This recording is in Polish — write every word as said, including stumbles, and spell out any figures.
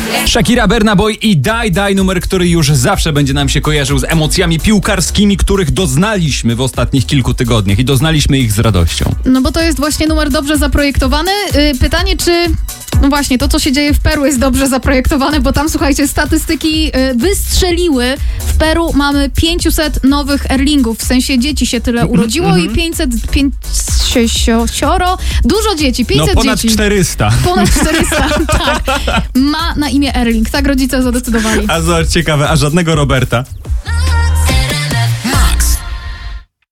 Shakira, Burna Boy i Die Die, numer, który już zawsze będzie nam się kojarzył z emocjami piłkarskimi, których doznaliśmy w ostatnich kilku tygodniach i doznaliśmy ich z radością. No bo to jest właśnie numer dobrze zaprojektowany. Pytanie, czy... No właśnie, to co się dzieje w Peru jest dobrze zaprojektowane, bo tam, słuchajcie, statystyki wystrzeliły. W Peru mamy pięćset nowych Erlingów, w sensie dzieci się tyle urodziło mm-hmm. i pięćset pięćdziesiąt. Dużo dzieci, pięćset no ponad dzieci. czterysta. Ponad czterysta, tak. Ma na imię Erling, tak rodzice zadecydowali. A zobacz, ciekawe, a żadnego Roberta?